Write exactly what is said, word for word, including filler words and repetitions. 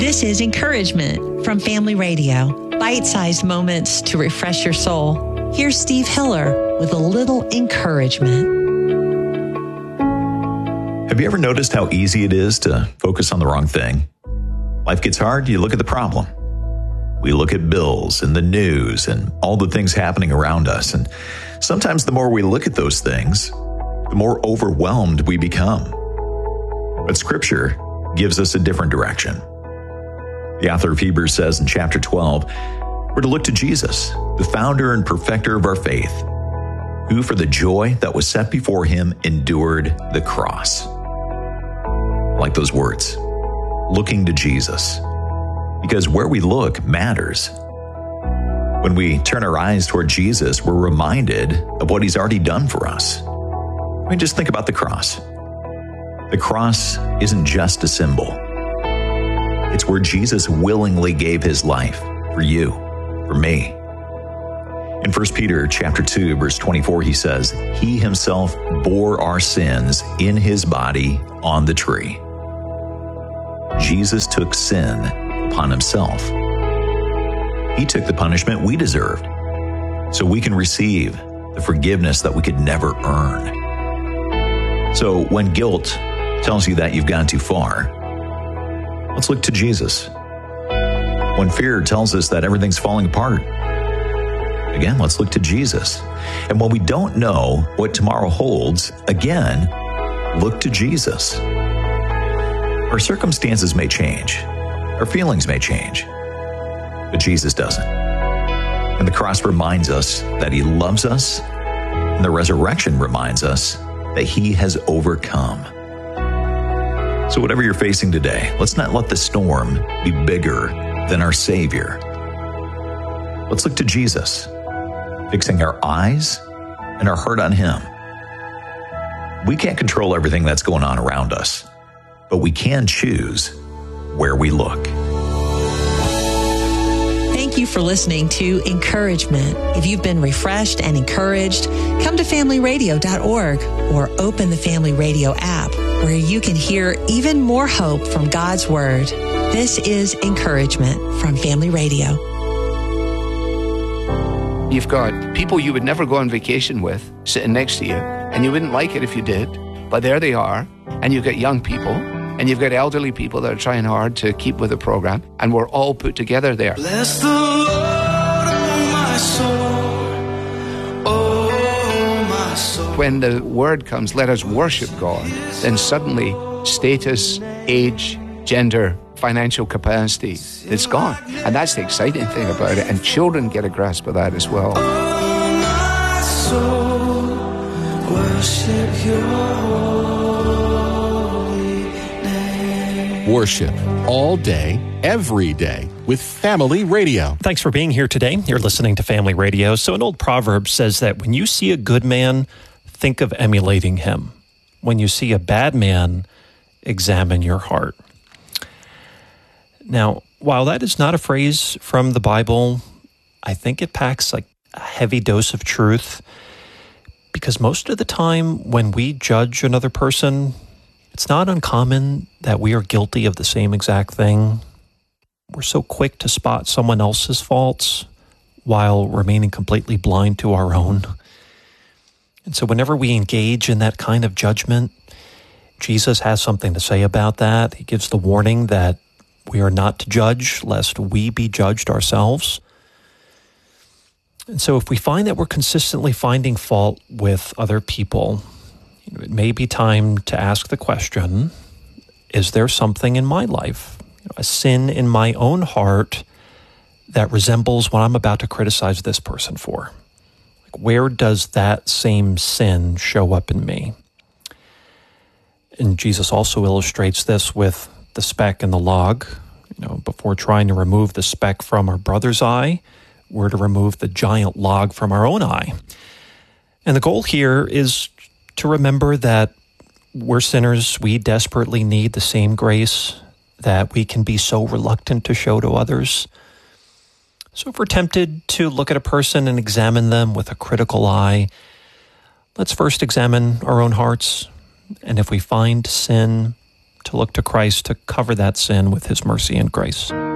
This is Encouragement from Family Radio. Bite-sized moments to refresh your soul. Here's Steve Hiller with a little encouragement. Have you ever noticed how easy it is to focus on the wrong thing? Life gets hard, you look at the problem. We look at bills and the news and all the things happening around us. And sometimes the more we look at those things, the more overwhelmed we become. But Scripture gives us a different direction. The author of Hebrews says in chapter twelve, we're to look to Jesus, the founder and perfecter of our faith, who for the joy that was set before him endured the cross. I like those words, looking to Jesus, because where we look matters. When we turn our eyes toward Jesus, we're reminded of what he's already done for us. I mean, just think about the cross. The cross isn't just a symbol. It's where Jesus willingly gave his life for you, for me. In First Peter chapter two, verse twenty-four, he says, he himself bore our sins in his body on the tree. Jesus took sin upon himself. He took the punishment we deserved so we can receive the forgiveness that we could never earn. So when guilt tells you that you've gone too far, let's look to Jesus. When fear tells us that everything's falling apart, again, let's look to Jesus. And when we don't know what tomorrow holds, again, look to Jesus. Our circumstances may change. Our feelings may change. But Jesus doesn't. And the cross reminds us that he loves us, and the resurrection reminds us that he has overcome. So whatever you're facing today, let's not let the storm be bigger than our Savior. Let's look to Jesus, fixing our eyes and our heart on him. We can't control everything that's going on around us, but we can choose where we look. Thank you for listening to Encouragement. If you've been refreshed and encouraged, come to family radio dot org or open the Family Radio app, where you can hear even more hope from God's Word. This is Encouragement from Family Radio. You've got people you would never go on vacation with sitting next to you, and you wouldn't like it if you did, but there they are. And you've got young people, and you've got elderly people that are trying hard to keep with the program, and we're all put together there. Bless the Lord, oh my soul, oh my soul. When the word comes, let us worship God, then suddenly status, age, gender, financial capacity, it's gone. And that's the exciting thing about it. And children get a grasp of that as well. Oh my soul, worship your holy name. Worship all day, every day with Family Radio. Thanks for being here today. You're listening to Family Radio. So an old proverb says that when you see a good man, think of emulating him. When you see a bad man, examine your heart. Now, while that is not a phrase from the Bible, I think it packs like a heavy dose of truth, because most of the time when we judge another person, it's not uncommon that we are guilty of the same exact thing. We're so quick to spot someone else's faults while remaining completely blind to our own. And so whenever we engage in that kind of judgment, Jesus has something to say about that. He gives the warning that we are not to judge, lest we be judged ourselves. And so if we find that we're consistently finding fault with other people, you know, it may be time to ask the question, is there something in my life, you know, a sin in my own heart that resembles what I'm about to criticize this person for? Like, where does that same sin show up in me? And Jesus also illustrates this with the speck and the log. You know, before trying to remove the speck from our brother's eye, we're to remove the giant log from our own eye. And the goal here is to remember that we're sinners. We desperately need the same grace that we can be so reluctant to show to others. So if we're tempted to look at a person and examine them with a critical eye, let's first examine our own hearts. And if we find sin, to look to Christ to cover that sin with his mercy and grace.